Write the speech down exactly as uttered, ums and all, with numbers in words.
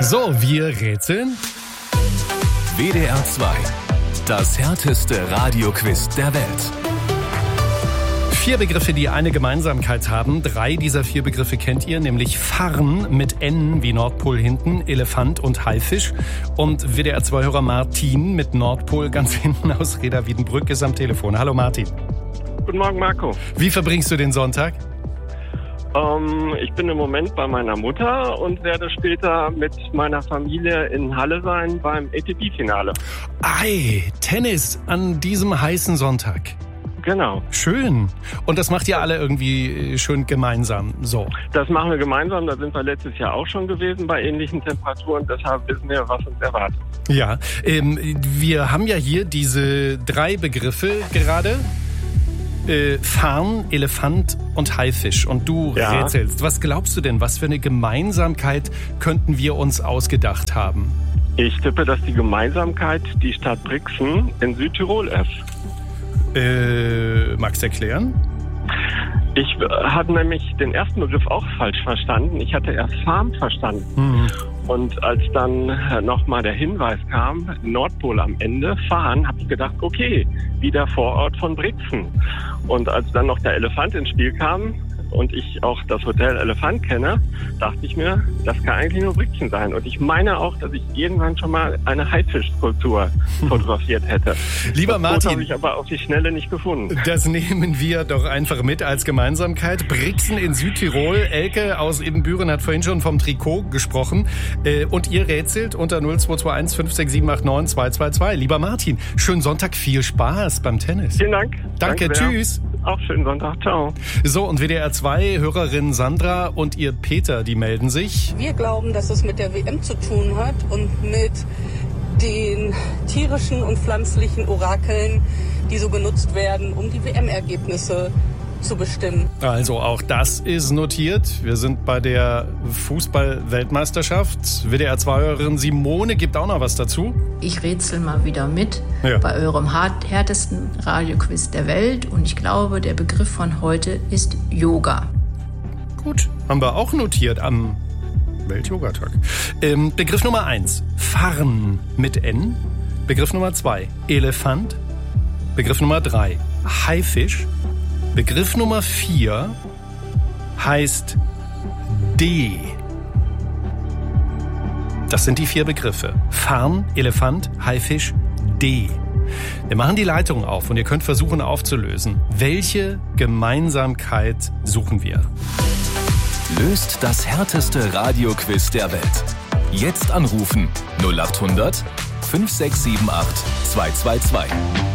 So, wir rätseln. W D R zwei. Das härteste Radioquiz der Welt. Vier Begriffe, die eine Gemeinsamkeit haben. Drei dieser vier Begriffe kennt ihr, nämlich Farn mit N wie Nordpol hinten, Elefant und Haifisch. Und W D R zwei Hörer Martin mit Nordpol ganz hinten aus Reda Wiedenbrück ist am Telefon. Hallo Martin. Guten Morgen, Marco. Wie verbringst du den Sonntag? Ähm, ich bin im Moment bei meiner Mutter und werde später mit meiner Familie in Halle sein beim A T P-Finale. Ei, Tennis an diesem heißen Sonntag. Genau. Schön. Und das macht ihr alle irgendwie schön gemeinsam, so? Das machen wir gemeinsam. Da sind wir letztes Jahr auch schon gewesen bei ähnlichen Temperaturen. Deshalb wissen wir, was uns erwartet. Ja, ähm, wir haben ja hier diese drei Begriffe gerade. Äh, Farn, Elefant und Haifisch. Und du Ja. rätselst. Was glaubst du denn, was für eine Gemeinsamkeit könnten wir uns ausgedacht haben? Ich tippe, dass die Gemeinsamkeit die Stadt Brixen in Südtirol ist. Äh, magst du erklären? Ich äh, hatte nämlich den ersten Begriff auch falsch verstanden. Ich hatte erst Farm verstanden. Mhm. Und als dann nochmal der Hinweis kam, Nordpol am Ende, fahren, habe ich gedacht, okay, wieder Vorort von Brixen. Und als dann noch der Elefant ins Spiel kam und ich auch das Hotel Elefant kenne, dachte ich mir, das kann eigentlich nur Brixen sein. Und ich meine auch, dass ich irgendwann schon mal eine Haifischskulptur fotografiert hätte. Lieber das Foto Martin, habe ich aber auf die Schnelle nicht gefunden. das nehmen wir doch einfach mit als Gemeinsamkeit. Brixen in Südtirol. Elke aus Ibbenbüren hat vorhin schon vom Trikot gesprochen. Äh, und ihr rätselt unter null zwei zwei eins fünf sechs sieben acht neun zwei zwei zwei. Lieber Martin, schönen Sonntag, viel Spaß beim Tennis. Vielen Dank. Danke, Danke sehr. tschüss. Auch schönen Sonntag. Ciao. So, und W D R zwei Hörerin Sandra und ihr Peter, die melden sich. Wir glauben, dass es mit der W M zu tun hat und mit den tierischen und pflanzlichen Orakeln, die so genutzt werden, um die W M-Ergebnisse zu bestimmen. Also auch das ist notiert. Wir sind bei der Fußball-Weltmeisterschaft. W D R zwei Hörerin Simone gibt auch noch was dazu. Ich rätsel mal wieder mit Ja. bei eurem hart- härtesten Radioquiz der Welt. Und ich glaube, der Begriff von heute ist Yoga. Gut, haben wir auch notiert am Welt-Yoga-Tag. Ähm, Begriff Nummer eins, Farn mit N. Begriff Nummer zwei, Elefant. Begriff Nummer drei, Haifisch. Begriff Nummer vier heißt D. Das sind die vier Begriffe. Farn, Elefant, Haifisch, D. Wir machen die Leitung auf und ihr könnt versuchen aufzulösen. Welche Gemeinsamkeit suchen wir? Löst das härteste Radioquiz der Welt. Jetzt anrufen null acht hundert fünf sechs sieben acht zwei zwei zwei.